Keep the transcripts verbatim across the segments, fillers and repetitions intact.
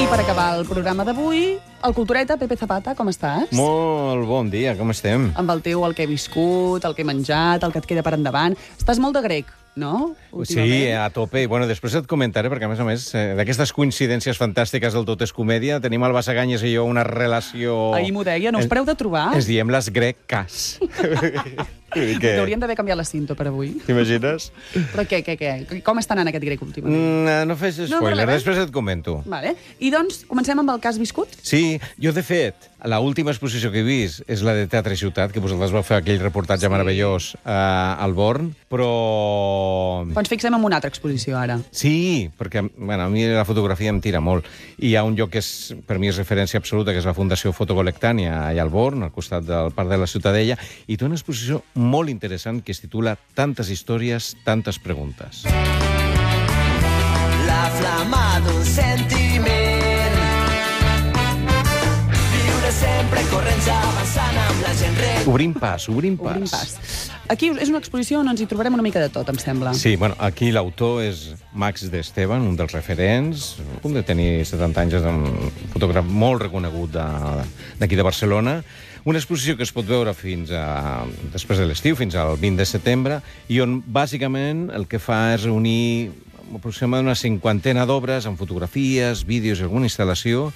per acabar el programa d'avui. El Cultureta, Pepe Zapata, com estàs? Molt bon dia, com estem? Amb el teu, el que he viscut, el que he menjat, el que et queda per endavant. Estàs molt de grec, no? Sí, a tope. Bueno, després et comentaré, perquè a més a més, eh, d'aquestes coincidències fantàstiques del Tot és Comèdia, tenim el Basaganyes i jo una relació... Ahir m'ho deia, no us pareu de trobar? Ens diem les greques. Que... Hauríem d'haver canviat la cinta per avui. T'imagines? Però què, què, què? Com està anant aquest grec últimament? Mm, no fes spoiler, no, després et comento. Vale. I doncs, comencem amb el que has viscut? Sí, jo de fet, l'última exposició que he vist és la de Teatre i Ciutat, que vosaltres vau fer aquell reportatge sí. meravellós eh, al Born, però... Però ens fixem en una altra exposició, ara. Sí, perquè bueno, a mi la fotografia em tira molt. I hi ha un lloc que és, per mi és referència absoluta, que és la Fundació Fotocolectània, allà al Born, al costat del Parc de la Ciutadella, i té una exposició molt interessant que es titula Tantes històries, tantes preguntes. La flama d'un sentiment, viure sempre corrents avançant amb la gent re... Obrim pas, obrim pas. Obrim pas. Aquí és una exposició on ens hi trobarem una mica de tot, em sembla. Sí, bueno, aquí l'autor és Max d'Esteban, un dels referents, a punt de tenir setanta anys, és un fotògraf molt reconegut d'aquí de, de Barcelona. Una exposició que es pot veure fins a, després de l'estiu, fins al vint de setembre, i on, bàsicament, el que fa és reunir aproximadament una cinquantena d'obres amb fotografies, vídeos i alguna instal·lació,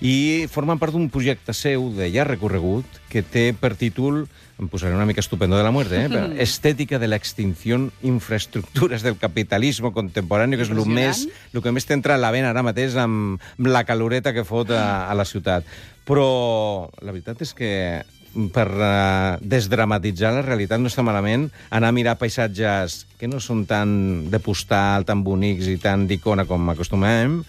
i formen part d'un projecte seu de llarg recorregut que té per títol, em posaré una mica estupendo de la muerte, eh? Estética de la extinción, infraestructures del capitalisme contemporani, que és el més, el que més t'entra a la vena ara mateix amb la caloreta que fot a, a la ciutat. Però la veritat és que per uh, desdramatitzar la realitat no està malament anar a mirar paisatges que no són tan de postal, tan bonics i tan d'icona com acostumem,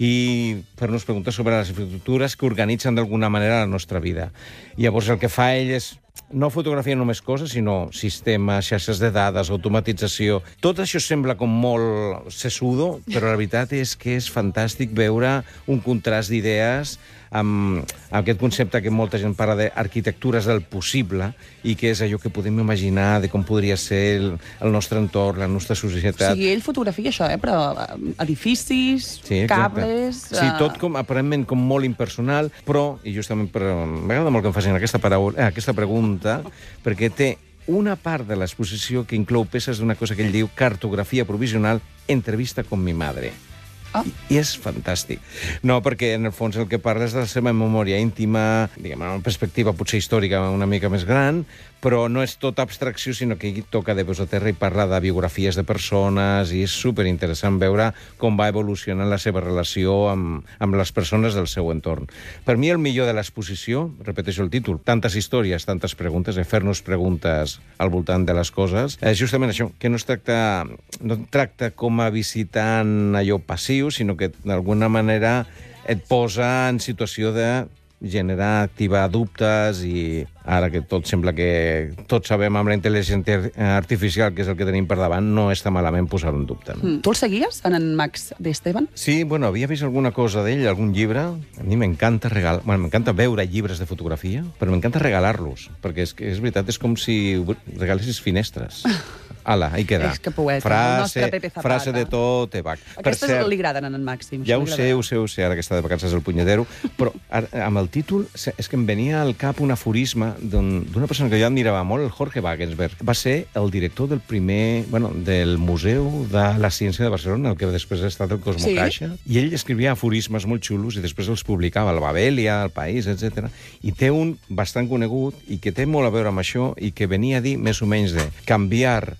i fer-nos preguntes sobre les infraestructures que organitzen d'alguna manera la nostra vida. I llavors el que fa ell és no fotografia només coses, sinó sistemes, xarxes de dades, automatització. Tot això sembla com molt sesudo, però la veritat és que és fantàstic veure un contrast d'idees amb aquest concepte que molta gent parla d'arquitectures del possible i que és allò que podem imaginar de com podria ser el, el nostre entorn, la nostra societat. O sigui, ell fotografia això, eh? Però edificis, sí, cables... Sí, tot com, aparentment com molt impersonal, però, i justament per, m'agrada molt que em facin aquesta, paraula, eh, aquesta pregunta, perquè té una part de l'exposició que inclou peces d'una cosa que ell diu cartografia provisional, entrevista con mi madre. Ah. I és fantàstic. No, perquè en el fons el que parla és de la seva memòria íntima, diguem, en una perspectiva potser històrica una mica més gran, però no és tot abstracció, sinó que ell toca de peus a terra i parla de biografies de persones, i és superinteressant veure com va evolucionant la seva relació amb, amb les persones del seu entorn. Per mi el millor de l'exposició, repeteixo el títol, tantes històries, tantes preguntes, de fer-nos preguntes al voltant de les coses, és justament això, que no es tracta, no tracta com a visitant allò passiu, sinó que d'alguna manera et posa en situació de generar, activar dubtes, i ara que tot sembla que tots sabem amb la intel·ligència artificial que és el que tenim per davant, no està malament posar-ho en dubte. No? Mm. Tu el seguies, en en Max d'Esteban? Sí, bueno, havia vist alguna cosa d'ell, algun llibre. A mi m'encanta regalar... Bueno, m'encanta veure llibres de fotografia, però m'encanta regalar-los, perquè és, és veritat, és com si regalessis finestres. Ala, ahí queda. És que poeta, frase, el nostre Pepe Zapata. Frase de tot, Evac. Aquestes cert, li agraden en en Màxim. Ja ho sé, ho sé, ho sé, ara que està de vacances el punyetero, però ara, amb el títol és que em venia al cap un aforisme d'una persona que jo admirava molt, el Jorge Wagensberg. Va ser el director del primer, bueno, del Museu de la Ciència de Barcelona, el que després ha estat el Cosmocaixa, sí? I ell escrivia aforismes molt xulos i després els publicava al Babelia, al País, etcètera. I té un bastant conegut i que té molt a veure amb això i que venia a dir més o menys de canviar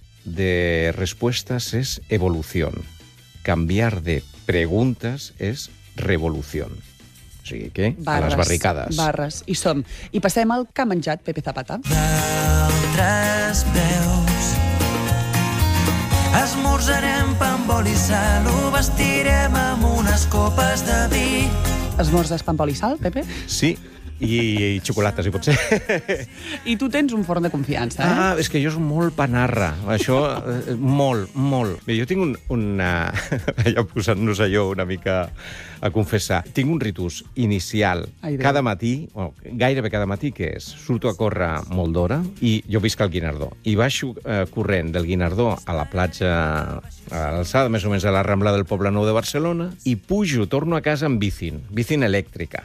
de respuestas es evolución. Cambiar de preguntes és revolució. O sigui que, barres, a les barricades. Barres, i som. I passem al que ha menjat Pepe Zapata. D'altres veus esmorzarem pa amb oli i sal, ho vestirem amb unes copes de vi. Esmorzes pa amb oli i sal, Pepe? Sí. I, i xocolata, si pot ser. I tu tens un forn de confiança, eh? Ah, és que jo soc molt panarra. Això, eh, molt, molt. Bé, jo tinc un, una... allò posant-nos allò una mica a confessar. Tinc un ritus inicial. Ai, Déu. Cada matí, o gairebé cada matí, que és? Surto a córrer molt d'hora i jo visc al Guinardó. I baixo eh, corrent del Guinardó a la platja, a l'alçada més o menys a la Rambla del Poblenou de Barcelona, i pujo, torno a casa amb bicin, bicin elèctrica.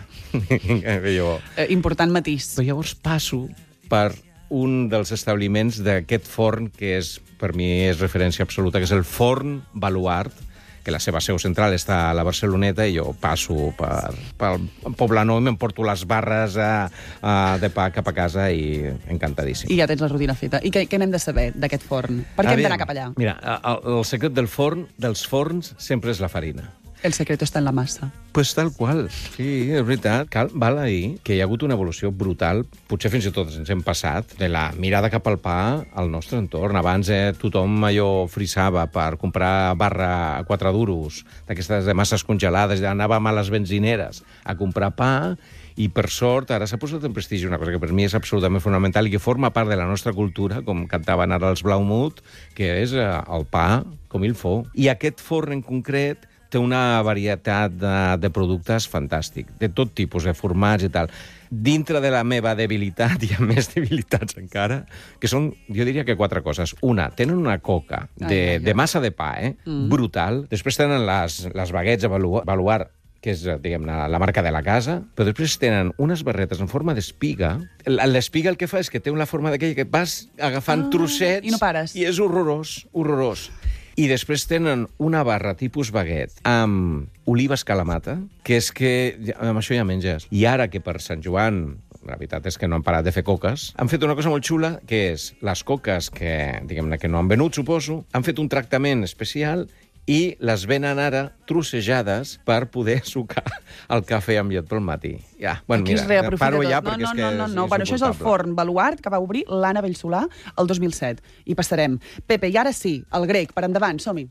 jo... Eh, important matís. Però llavors passo per un dels establiments d'aquest forn que és, per mi és referència absoluta, que és el Forn Baluart, que la seva seu central està a la Barceloneta, i jo passo per, pel Poblenou i m'emporto les barres a, a, de pa cap a casa i encantadíssim. I ja tens la rutina feta. I què, què n'hem de saber d'aquest forn? Per què hem d'anar cap allà? Mira, el, el secret del forn, dels forns, sempre és la farina. El secret està en la massa. Pues tal qual, sí, és veritat. Cal, val a dir que hi ha hagut una evolució brutal, potser fins i tot ens hem passat, de la mirada cap al pa al nostre entorn. Abans eh, tothom allò frisava per comprar barra a quatre duros, d'aquestes de masses congelades, ja anàvem a les benzineres a comprar pa, i per sort ara s'ha posat en prestigi una cosa que per mi és absolutament fonamental i que forma part de la nostra cultura, com cantaven ara els Blaumut, que és eh, el pa com il faut. I aquest forn en concret té una varietat de, de productes fantàstic, de tot tipus, de formats i tal. Dintre de la meva debilitat, hi ha més debilitats encara, que són, jo diria que quatre coses. Una, tenen una coca de, ai, ai, ai. de massa de pa, eh? Mm. Brutal. Després tenen les, les baguettes a Baluart, que és, diguem-ne, la marca de la casa, però després tenen unes barretes en forma d'espiga. L'espiga el que fa és que té una forma d'aquella que vas agafant ah, trossets... I no pares. I és horrorós, horrorós. I després tenen una barra tipus baguette amb olives calamata, que és que amb això ja menges. I ara que per Sant Joan, la veritat és que no han parat de fer coques, han fet una cosa molt xula, que és les coques que, diguem-ne, que no han venut, suposo, han fet un tractament especial i les venen ara trossejades per poder sucar el cafè amb llet pel matí. Ja, bueno, aquí mira, paro ja no, perquè no, és que no, no, és no, bueno, això és el Forn Baluart que va obrir l'Anna Bellsolà el dos mil set. I passarem. Pepe, i ara sí, el grec, per endavant, som-hi.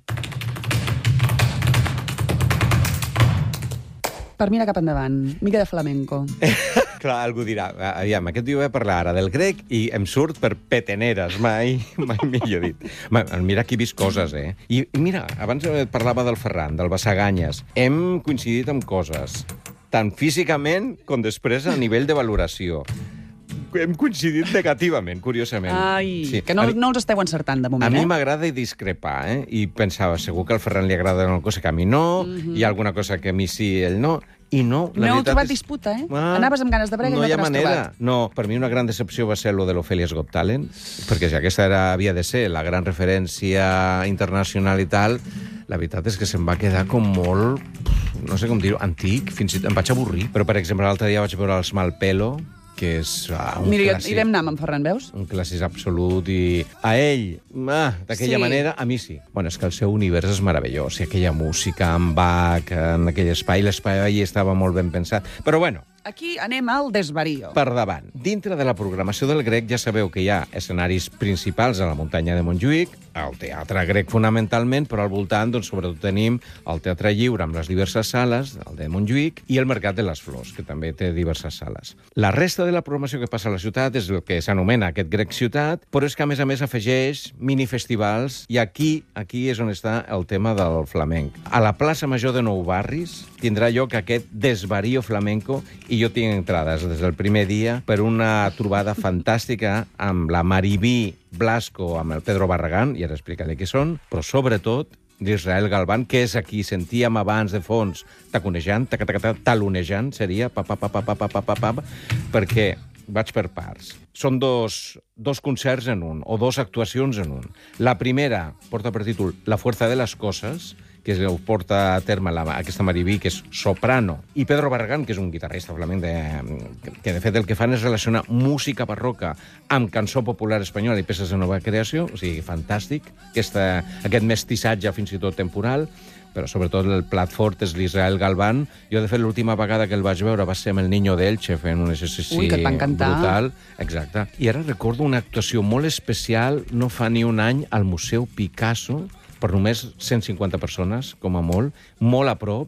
Per mirar cap endavant, mica de flamenco. Clar, algú dirà, aviam, aquest dia ve a parlar ara del grec i em surt per peteneres, mai, mai millor dit. Mira que he vist coses, eh? I mira, abans parlava del Ferran, del Bassaganyes. Hem coincidit amb coses, tant físicament com després a nivell de valoració. Hem coincidit negativament, curiosament. Ai, sí. que no, mi, no us esteu encertant de moment, a eh? A mi m'agrada discrepar, eh? I pensava, segur que al Ferran li agrada una cosa que a mi no, mm-hmm. hi ha alguna cosa que a mi sí, ell no, i no. La no heu trobat és... disputa, eh? Ah, anaves amb ganes de brega no i no te n'has manera. trobat. No, per mi una gran decepció va ser lo de l'Ofelia's Got Talent, perquè si aquesta era, havia de ser la gran referència internacional i tal, la veritat és que se'm va quedar com molt, no sé com dir-ho, antic, fins i tot em vaig avorrir. Però, per exemple, l'altre dia vaig veure els Malpelo, que és ah, un Mira, clàssic. Irem anar amb en Ferran, veus? Un clàssic absolut i a ell, ah, d'aquella sí. manera, a mi sí. Bueno, és que el seu univers és meravellós, i aquella música amb Bach, en aquell espai, l'espai allà estava molt ben pensat. Però bueno, aquí anem al desvarío. per davant. Dintre de la programació del grec ja sabeu que hi ha escenaris principals a la muntanya de Montjuïc, el teatre grec fonamentalment, però al voltant doncs, sobretot tenim el Teatre Lliure amb les diverses sales, el de Montjuïc, i el Mercat de les Flors, que també té diverses sales. La resta de la programació que passa a la ciutat és el que s'anomena aquest Grec Ciutat, però és que a més a més afegeix minifestivals, i aquí aquí és on està el tema del flamenc. A la plaça Major de Nou Barris tindrà lloc aquest desvarío flamenco, i jo tinc entrades des del primer dia per una trobada fantàstica amb la Maribí Blasco, amb el Pedro Barragán, i ara explicaré què són, però sobretot d'Israel Galván, que és aquí, sentíem abans de fons, taconejant, talonejant, seria, pa, pa, pa, pa, pa, pa, pa, pa, pa, perquè vaig per parts. Són dos, dos concerts en un, o dos actuacions en un. La primera porta per títol La fuerza de las cosas, que es ho porta a terme la, aquesta Maribí, que és soprano, i Pedro Barragán, que és un guitarrista flamenc, de, que de fet el que fan és relacionar música barroca amb cançó popular espanyola i peces de nova creació, o sigui, fantàstic, aquesta, aquest mestissatge fins i tot temporal, però sobretot el plat fort és l'Israel Galván. Jo, de fet, l'última vegada que el vaig veure va ser amb el Niño d'Elche, fent un exercici Ui, que et va encantar. brutal. Exacte. I ara recordo una actuació molt especial, no fa ni un any, al Museu Picasso, per només cent cinquanta persones, com a molt, molt a prop,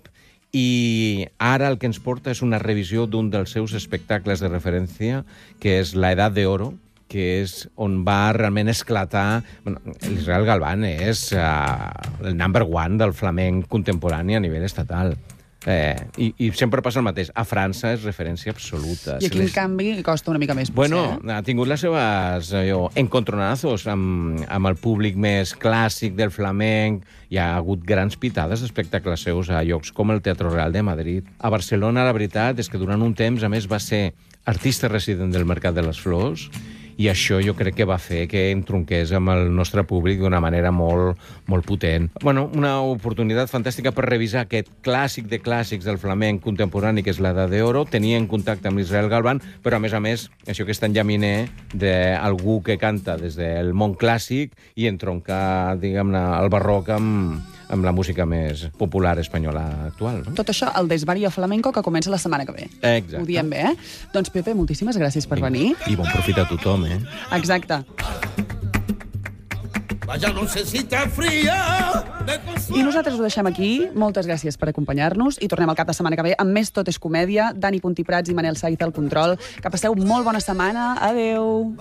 I ara el que ens porta és una revisió d'un dels seus espectacles de referència, que és La Edad de Oro, que és on va realment esclatar... Bueno, l'Israel Galván és uh, el number one del flamenc contemporani a nivell estatal. Eh, i, I sempre passa el mateix. A França és referència absoluta. I aquí, les... en canvi, costa una mica més, potser. Bueno, eh? ha tingut les seves allò, encontronazos amb, amb el públic més clàssic del flamenc. Hi ha hagut grans pitades d'espectacles seus a llocs com el Teatro Real de Madrid. A Barcelona, la veritat és que durant un temps, a més, va ser artista resident del Mercat de les Flors, i això jo crec que va fer que entronqués amb el nostre públic d'una manera molt, molt potent. Bueno, una oportunitat fantàstica per revisar aquest clàssic de clàssics del flamenc contemporani, que és l'Edad de Oro. Tenia en contacte amb l'Israel Galván, però, a més a més, això que és tan llaminer d'algú que canta des del món clàssic i entronca, diguem-ne, el barroc amb, amb la música més popular espanyola actual. No? Tot això, el Desvario Flamenco, que comença la setmana que ve. Exacte. Ho diem bé, eh? Doncs, Pepe, moltíssimes gràcies per venir. I bon profit a tothom, eh? Exacte. Vaya nochecita fría de consuelo. I nosaltres ho deixem aquí. Moltes gràcies per acompanyar-nos i tornem al cap de setmana que ve amb més Tot és Comèdia. Dani Puntí Prats i Manel Saiz al control. Que passeu molt bona setmana. Adeu.